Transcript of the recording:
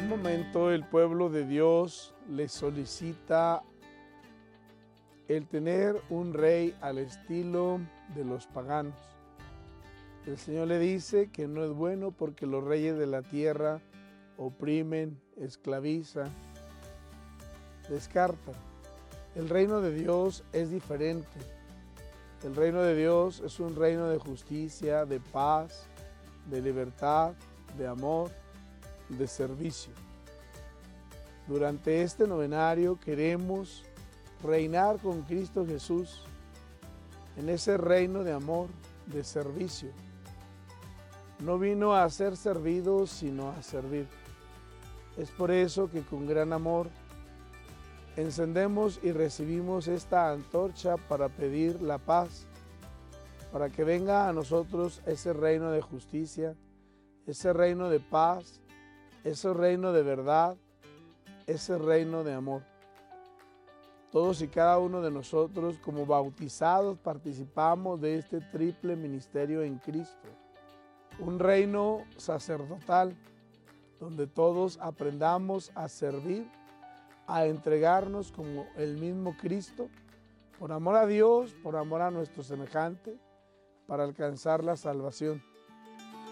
momento el pueblo de Dios le solicita el tener un rey al estilo de los paganos. El Señor le dice que no es bueno porque los reyes de la tierra oprimen, esclavizan, descartan. El reino de Dios es diferente. El reino de Dios es un reino de justicia, de paz, de libertad, de amor, de servicio. Durante este novenario queremos reinar con Cristo Jesús en ese reino de amor, de servicio. No vino a ser servido, sino a servir. Es por eso que con gran amor encendemos y recibimos esta antorcha para pedir la paz, para que venga a nosotros ese reino de justicia, ese reino de paz, ese reino de verdad, ese reino de amor. Todos y cada uno de nosotros, como bautizados, participamos de este triple ministerio en Cristo. Un reino sacerdotal, donde todos aprendamos a servir, a entregarnos como el mismo Cristo, por amor a Dios, por amor a nuestro semejante, para alcanzar la salvación.